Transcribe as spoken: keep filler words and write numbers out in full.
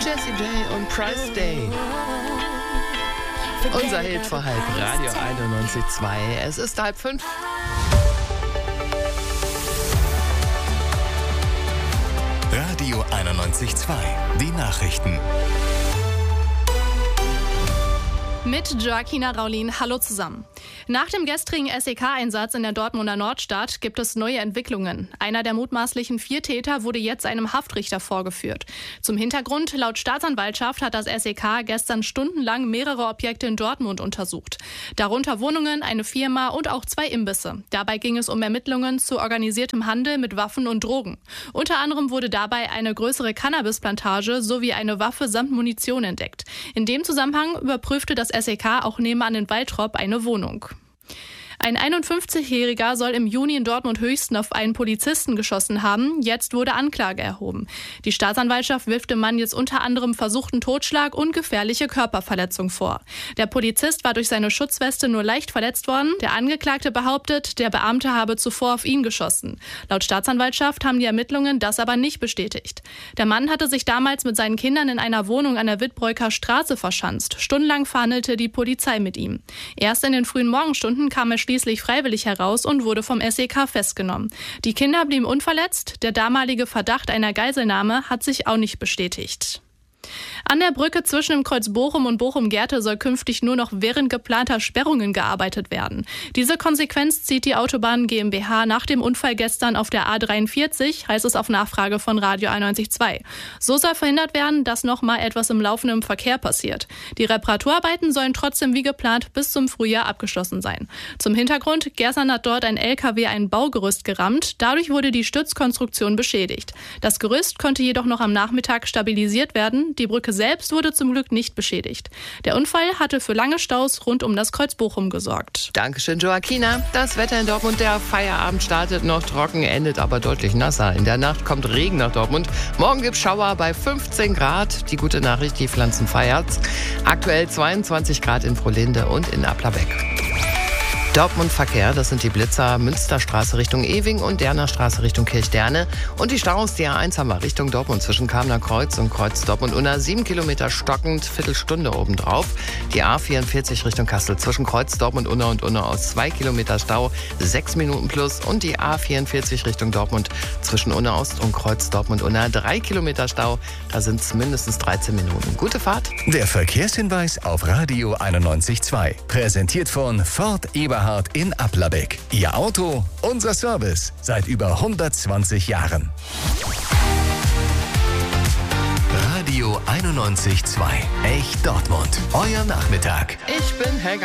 Jessie J und Price Day. Unser Hit vor halb, Radio einundneunzig Komma zwei. Es ist halb fünf. Radio einundneunzig Komma zwei. Die Nachrichten. Mit Joaquina Raulin. Hallo zusammen. Nach dem gestrigen S E K-Einsatz in der Dortmunder Nordstadt gibt es neue Entwicklungen. Einer der mutmaßlichen vier Täter wurde jetzt einem Haftrichter vorgeführt. Zum Hintergrund: Laut Staatsanwaltschaft hat das S E K gestern stundenlang mehrere Objekte in Dortmund untersucht. Darunter Wohnungen, eine Firma und auch zwei Imbisse. Dabei ging es um Ermittlungen zu organisiertem Handel mit Waffen und Drogen. Unter anderem wurde dabei eine größere Cannabisplantage sowie eine Waffe samt Munition entdeckt. In dem Zusammenhang überprüfte das S E K auch nebenan in Waltrop eine Wohnung. Ein einundfünfzigjähriger soll im Juni in Dortmund-Höchsten auf einen Polizisten geschossen haben. Jetzt wurde Anklage erhoben. Die Staatsanwaltschaft wirft dem Mann jetzt unter anderem versuchten Totschlag und gefährliche Körperverletzung vor. Der Polizist war durch seine Schutzweste nur leicht verletzt worden. Der Angeklagte behauptet, der Beamte habe zuvor auf ihn geschossen. Laut Staatsanwaltschaft haben die Ermittlungen das aber nicht bestätigt. Der Mann hatte sich damals mit seinen Kindern in einer Wohnung an der Wittbreuker Straße verschanzt. Stundenlang verhandelte die Polizei mit ihm. Erst in den frühen Morgenstunden kam er schließlich freiwillig heraus und wurde vom S E K festgenommen. Die Kinder blieben unverletzt. Der damalige Verdacht einer Geiselnahme hat sich auch nicht bestätigt. An der Brücke zwischen dem Kreuz Bochum und Bochum-Gerte soll künftig nur noch während geplanter Sperrungen gearbeitet werden. Diese Konsequenz zieht die Autobahn GmbH nach dem Unfall gestern auf der A dreiundvierzig, heißt es auf Nachfrage von Radio einundneunzig Komma zwei. So soll verhindert werden, dass noch mal etwas im laufenden Verkehr passiert. Die Reparaturarbeiten sollen trotzdem wie geplant bis zum Frühjahr abgeschlossen sein. Zum Hintergrund: Gestern hat dort ein L K W ein Baugerüst gerammt. Dadurch wurde die Stützkonstruktion beschädigt. Das Gerüst konnte jedoch noch am Nachmittag stabilisiert werden. Die Brücke selbst wurde zum Glück nicht beschädigt. Der Unfall hatte für lange Staus rund um das Kreuz Bochum gesorgt. Dankeschön, Joaquina. Das Wetter in Dortmund: Der Feierabend startet noch trocken, endet aber deutlich nasser. In der Nacht kommt Regen nach Dortmund. Morgen gibt es Schauer bei fünfzehn Grad. Die gute Nachricht: Die Pflanzen feiert's. Aktuell zweiundzwanzig Grad in Frohlinde und in Applerbeck. Dortmund-Verkehr, das sind die Blitzer Münsterstraße Richtung Ewing und Derner Straße Richtung Kirchderne. Und die Staus, die A eins haben wir Richtung Dortmund zwischen Kamener Kreuz und Kreuz Dortmund-Unna. Sieben Kilometer stockend, Viertelstunde obendrauf. Die A vierundvierzig Richtung Kassel zwischen Kreuz Dortmund-Unna und Unna aus zwei Kilometer Stau, sechs Minuten plus. Und die A vierundvierzig Richtung Dortmund zwischen Unna Ost und Kreuz Dortmund-Unna, drei Kilometer Stau. Da sind es mindestens dreizehn Minuten. Gute Fahrt. Der Verkehrshinweis auf Radio einundneunzig Komma zwei. Präsentiert von Ford Eberhard in Applerbeck. Ihr Auto, unser Service. Seit über hundertzwanzig Jahren. Radio einundneunzig Komma zwei. Echt Dortmund. Euer Nachmittag. Ich bin Helga.